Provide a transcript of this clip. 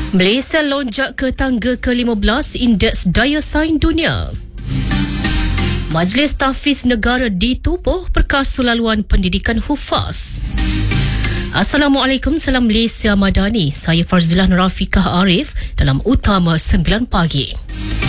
Malaysia lonjak ke tangga ke-15 Indeks Daya Saing Dunia. Majlis Tahfiz Negara ditubuh perkasa laluan pendidikan Hufaz. Assalamualaikum, salam Malaysia Madani. Saya Farzilah Rafiqah Arif dalam Utama 9 Pagi.